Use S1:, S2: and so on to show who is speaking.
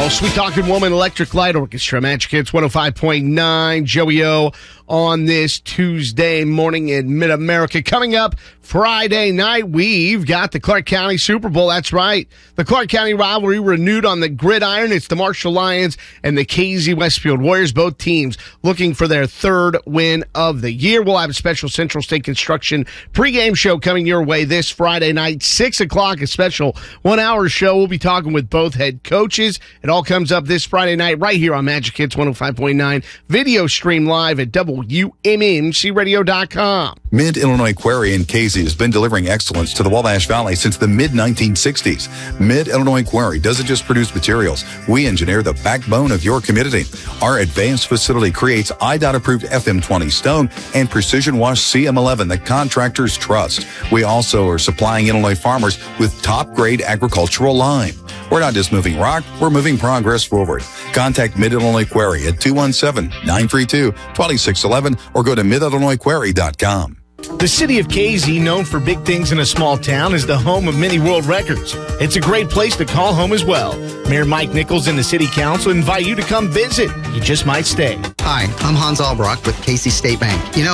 S1: Well, Sweet Talking Woman Electric Light Orchestra, Magic Hits 105.9, Joey O on this Tuesday morning in Mid-America. Coming up Friday night, we've got the Clark County Super Bowl. That's right. The Clark County rivalry renewed on the gridiron. It's the Marshall Lions and the KZ Westfield Warriors, both teams looking for their third win of the year. We'll have a special Central State Construction pregame show coming your way this Friday night, 6 o'clock, a special 1-hour show. We'll be talking with both head coaches. It all comes up this Friday night right here on Magic Hits 105.9. Video stream live at WMMCradio.com.
S2: Mid-Illinois Quarry in Casey has been delivering excellence to the Wabash Valley since the mid-1960s. Mid-Illinois Quarry doesn't just produce materials. We engineer the backbone of your community. Our advanced facility creates IDOT-approved FM20 stone and precision wash CM11 that contractors trust. We also are supplying Illinois farmers with top-grade agricultural lime. We're not just moving rock, we're moving progress forward. Contact Mid-Illinois Quarry at 217-932-2611 or go to midillinoisquarry.com.
S3: The city of KZ, known for big things in a small town, is the home of many world records. It's a great place to call home as well. Mayor Mike Nichols and the city council invite you to come visit. You just might stay.
S4: Hi, I'm Hans Albrock with Casey State Bank. You know,